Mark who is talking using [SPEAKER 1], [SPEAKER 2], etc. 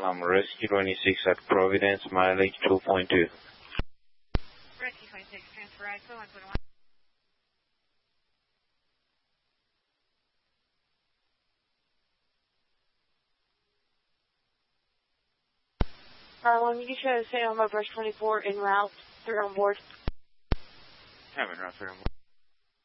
[SPEAKER 1] Harlem, Rescue 26 at Providence, mileage 2.2.
[SPEAKER 2] Rescue 26, transfer ISO 1.1.
[SPEAKER 3] Harlem, you can show St. Elmo Brush 24 en route. They're on board.
[SPEAKER 1] Having route, they're on board.